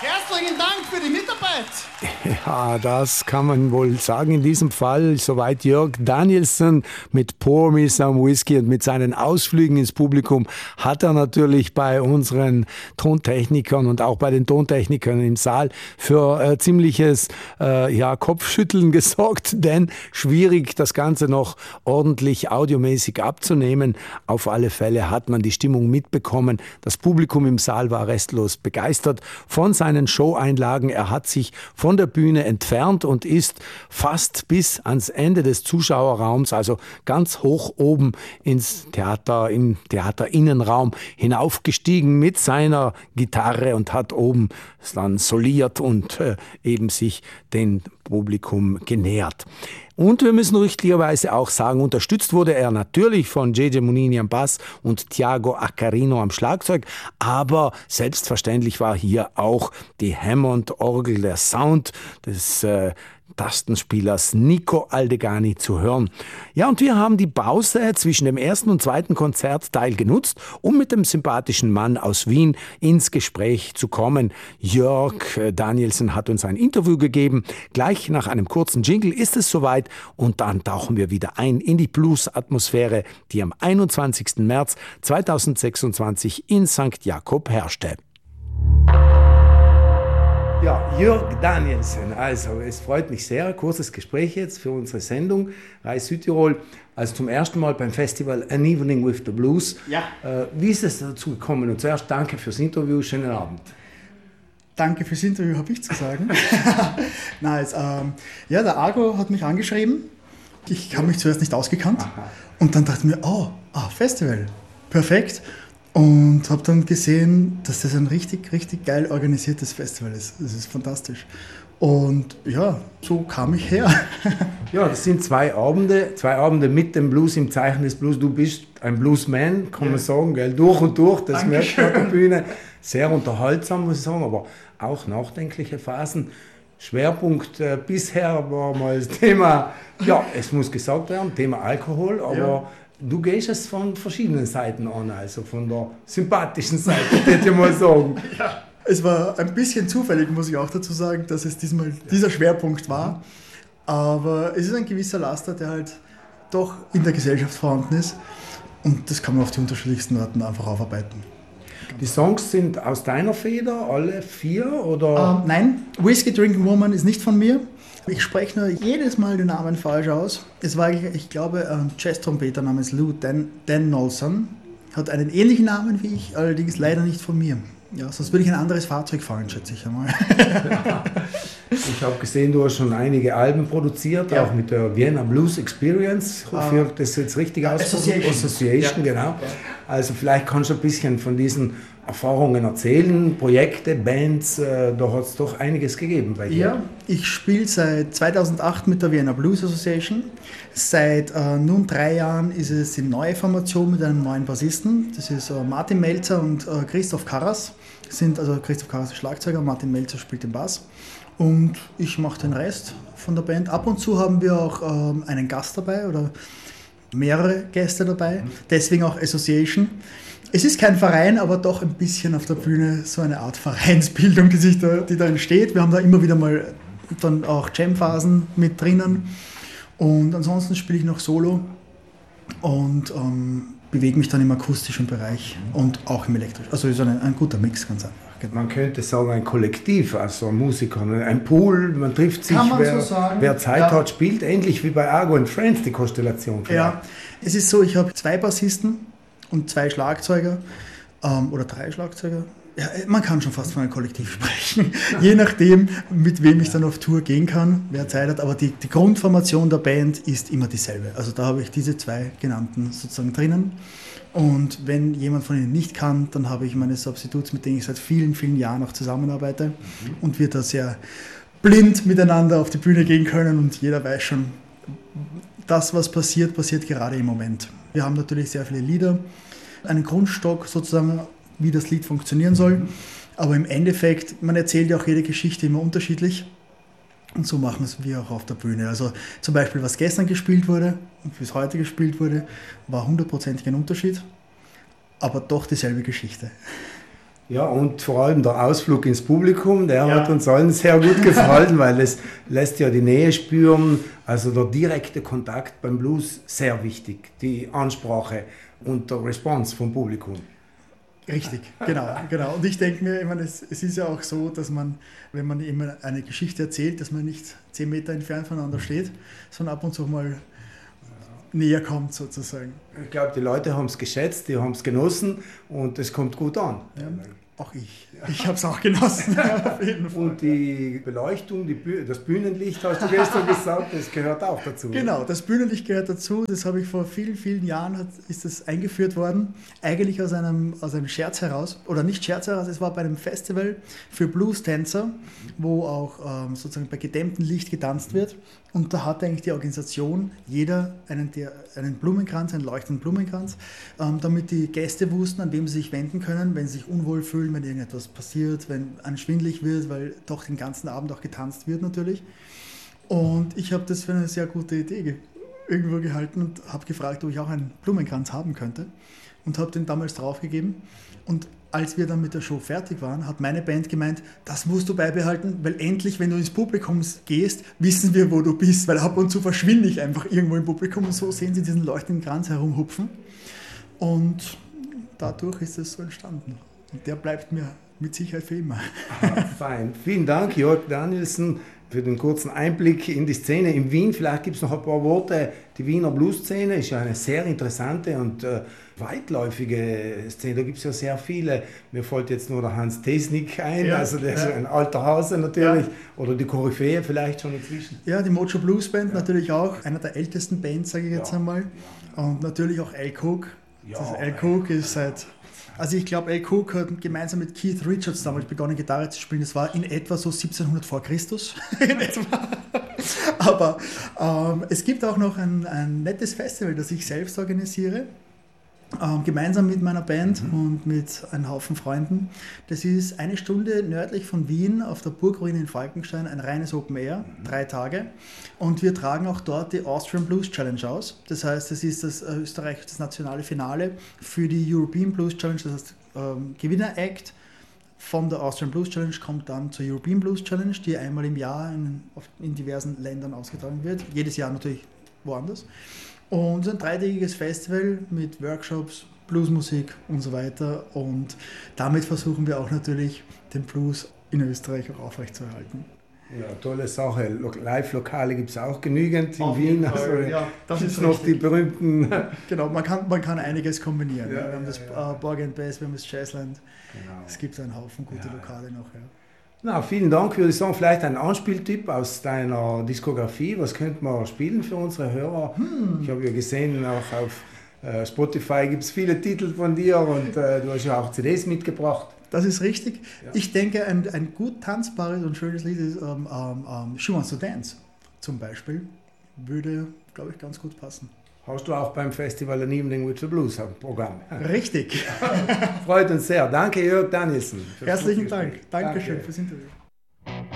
Herzlichen Dank für die Mitarbeit. Ja, das kann man wohl sagen. In diesem Fall, soweit Jörg Danielson mit Pour Me Some Whiskey und mit seinen Ausflügen ins Publikum, hat er natürlich bei unseren Tontechnikern und auch bei den Tontechnikern im Saal für ziemliches Kopfschütteln gesorgt, denn schwierig, das Ganze noch ordentlich audiomäßig abzunehmen. Auf alle Fälle hat man die Stimmung mitbekommen. Das Publikum im Saal war restlos begeistert von seinen Show-Einlagen. Er hat sich von der Bühne entfernt und ist fast bis ans Ende des Zuschauerraums, also ganz hoch oben ins Theater, im Theaterinnenraum hinaufgestiegen mit seiner Gitarre und hat oben dann soliert und eben sich dem Publikum genähert. Und wir müssen richtigerweise auch sagen, unterstützt wurde er natürlich von JJ Munini am Bass und Thiago Accarino am Schlagzeug, aber selbstverständlich war hier auch die Hammond-Orgel, der Sound des Tastenspielers Nico Aldegani zu hören. Ja, und wir haben die Pause zwischen dem ersten und zweiten Konzertteil genutzt, um mit dem sympathischen Mann aus Wien ins Gespräch zu kommen. Jörg Danielson hat uns ein Interview gegeben. Gleich nach einem kurzen Jingle ist es soweit und dann tauchen wir wieder ein in die Blues-Atmosphäre, die am 21. März 2026 in St. Jakob herrschte. Ja, Jörg Danielson, also es freut mich sehr, kurzes Gespräch jetzt für unsere Sendung Reis Südtirol, also zum ersten Mal beim Festival An Evening with the Blues. Ja. Wie ist es dazu gekommen? Und zuerst danke fürs Interview, schönen Abend. Danke fürs Interview, habe ich zu sagen. Nice. Der Argo hat mich angeschrieben, ich habe mich zuerst nicht ausgekannt. Aha. Und dann dachte ich mir, Festival, perfekt. Und habe dann gesehen, dass das ein richtig, richtig geil organisiertes Festival ist. Das ist fantastisch. Und ja, so kam ich her. Ja, das sind zwei Abende mit dem Blues im Zeichen des Blues. Du bist ein Bluesman, kann man sagen, gell? Durch und durch, das merkt man auf der Bühne. Sehr unterhaltsam, muss ich sagen, aber auch nachdenkliche Phasen. Schwerpunkt bisher war mal das Thema, ja, es muss gesagt werden, Thema Alkohol, aber ja. Du gehst es von verschiedenen Seiten an, also von der sympathischen Seite, würde ich mal sagen. Ja. Es war ein bisschen zufällig, muss ich auch dazu sagen, dass es diesmal dieser Schwerpunkt war. Aber es ist ein gewisser Laster, der halt doch in der Gesellschaft vorhanden ist. Und das kann man auf die unterschiedlichsten Arten einfach aufarbeiten. Die Songs sind aus deiner Feder, alle 4? Oder? Nein, Whiskey Drinking Woman ist nicht von mir. Ich spreche nur jedes Mal den Namen falsch aus. Es war, ich glaube, ein Jazz-Trompeter namens Lou Dan Nolson. Hat einen ähnlichen Namen wie ich, allerdings leider nicht von mir. Ja, sonst würde ich ein anderes Fahrzeug fahren, schätze ich einmal. Ja. Ich habe gesehen, du hast schon einige Alben produziert, ja. Auch mit der Vienna Blues Experience. Ich hoffe, das jetzt richtig ausgesprochen. Association, ja. Genau. Ja. Also vielleicht kannst du ein bisschen von diesen Erfahrungen erzählen, Projekte, Bands, da hat es doch einiges gegeben bei dir. Ja, ich spiele seit 2008 mit der Vienna Blues Association. Seit nun 3 Jahren ist es die neue Formation mit einem neuen Bassisten. Das ist Martin Melzer und Christoph Karras. Christoph Karras ist Schlagzeuger, Martin Melzer spielt den Bass. Und ich mache den Rest von der Band. Ab und zu haben wir auch einen Gast dabei oder mehrere Gäste dabei. Deswegen auch Association. Es ist kein Verein, aber doch ein bisschen auf der Bühne so eine Art Vereinsbildung, die da entsteht. Wir haben da immer wieder mal dann auch Jam-Phasen mit drinnen. Und ansonsten spiele ich noch Solo und bewege mich dann im akustischen Bereich und auch im elektrischen. Also ist ein guter Mix, ganz einfach. Genau. Man könnte sagen, ein Kollektiv, also Musiker, ein Pool, man trifft sich, wer Zeit hat, spielt, ähnlich wie bei Argo and Friends, die Konstellation. Vielleicht. Ja, es ist so, ich habe 2 Bassisten und 2 Schlagzeuger oder 3 Schlagzeuger. Ja, man kann schon fast von einem Kollektiv sprechen, je nachdem, mit wem ich dann auf Tour gehen kann, wer Zeit hat. Aber die Grundformation der Band ist immer dieselbe. Also da habe ich diese 2 genannten sozusagen drinnen. Und wenn jemand von ihnen nicht kann, dann habe ich meine Substituts, mit denen ich seit vielen, vielen Jahren auch zusammenarbeite und wir da sehr blind miteinander auf die Bühne gehen können und jeder weiß schon, das, was passiert gerade im Moment. Wir haben natürlich sehr viele Lieder, einen Grundstock sozusagen, wie das Lied funktionieren soll, aber im Endeffekt, man erzählt ja auch jede Geschichte immer unterschiedlich und so machen es wir auch auf der Bühne. Also zum Beispiel, was gestern gespielt wurde und bis heute gespielt wurde, war 100%ig ein Unterschied, aber doch dieselbe Geschichte. Ja, und vor allem der Ausflug ins Publikum, der hat uns allen sehr gut gefallen, weil es lässt ja die Nähe spüren, also der direkte Kontakt beim Blues sehr wichtig, die Ansprache und der Response vom Publikum. Richtig, genau. Und ich denke mir, es ist ja auch so, dass man, wenn man immer eine Geschichte erzählt, dass man nicht 10 Meter entfernt voneinander steht, sondern ab und zu mal näher kommt sozusagen. Ich glaube, die Leute haben es geschätzt, die haben es genossen und es kommt gut an. Ja, auch ich. Ich habe es auch genossen, auf jeden Fall. Und die Beleuchtung, das Bühnenlicht, hast du gestern gesagt, das gehört auch dazu. Genau, das Bühnenlicht gehört dazu. Das habe ich vor vielen, vielen Jahren, ist das eingeführt worden. Eigentlich aus einem Scherz heraus, oder nicht Scherz heraus, es war bei einem Festival für Blues-Tänzer, wo auch sozusagen bei gedämmtem Licht getanzt wird. Und da hatte eigentlich die Organisation jeder einen Blumenkranz, einen leuchtenden Blumenkranz, damit die Gäste wussten, an wem sie sich wenden können, wenn sie sich unwohl fühlen, wenn irgendetwas passiert, wenn einem schwindelig wird, weil doch den ganzen Abend auch getanzt wird natürlich. Und ich habe das für eine sehr gute Idee irgendwo gehalten und habe gefragt, ob ich auch einen Blumenkranz haben könnte und habe den damals draufgegeben. Und als wir dann mit der Show fertig waren, hat meine Band gemeint, das musst du beibehalten, weil endlich, wenn du ins Publikum gehst, wissen wir, wo du bist, weil ab und zu verschwinde ich einfach irgendwo im Publikum und so sehen sie diesen leuchtenden Kranz herumhupfen. Und dadurch ist es so entstanden. Und der bleibt mir mit Sicherheit für immer. Fein. Vielen Dank, Jörg Danielsen, für den kurzen Einblick in die Szene in Wien. Vielleicht gibt es noch ein paar Worte. Die Wiener Blues-Szene ist ja eine sehr interessante und weitläufige Szene. Da gibt es ja sehr viele. Mir fällt jetzt nur der Hans Tesnik ein, also der ist ein alter Hase natürlich. Ja. Oder die Koryphäe vielleicht schon inzwischen. Ja, die Mojo Blues Band natürlich auch. Einer der ältesten Bands, sage ich jetzt einmal. Und natürlich auch Al Cook. Ja, Al Cook ist Also ich glaube, Al Cook hat gemeinsam mit Keith Richards damals begonnen, Gitarre zu spielen. Das war in etwa so 1700 vor Christus. Aber es gibt auch noch ein nettes Festival, das ich selbst organisiere. Gemeinsam mit meiner Band und mit einem Haufen Freunden. Das ist 1 Stunde nördlich von Wien auf der Burgruine in Falkenstein, ein reines Open Air, 3 Tage. Und wir tragen auch dort die Austrian Blues Challenge aus. Das heißt, das ist das nationale Finale für die European Blues Challenge. Das heißt, Gewinner-Act von der Austrian Blues Challenge kommt dann zur European Blues Challenge, die einmal im Jahr in diversen Ländern ausgetragen wird. Jedes Jahr natürlich woanders. Und ein 3-tägiges Festival mit Workshops, Bluesmusik und so weiter. Und damit versuchen wir auch natürlich, den Blues in Österreich auch aufrechtzuerhalten. Ja, tolle Sache. Live-Lokale gibt es auch genügend in Wien. Also, das ist noch die berühmten. Genau, man kann einiges kombinieren. Ja, wir haben das Borg & Bass, wir haben das Jazzland. Genau. Es gibt einen Haufen gute Lokale noch. Ja. Na, vielen Dank, würde ich sagen. Vielleicht ein Anspieltipp aus deiner Diskografie. Was könnte man spielen für unsere Hörer? Ich habe ja gesehen, auch auf Spotify gibt es viele Titel von dir und du hast ja auch CDs mitgebracht. Das ist richtig. Ja. Ich denke, ein gut tanzbares und schönes Lied ist She Wants to Dance zum Beispiel. Würde, glaube ich, ganz gut passen. Hast du auch beim Festival An Evening with the Blues am Programm? Richtig. Freut uns sehr. Danke, Jörg Danielsen. Herzlichen Dank. Dankeschön fürs Interview.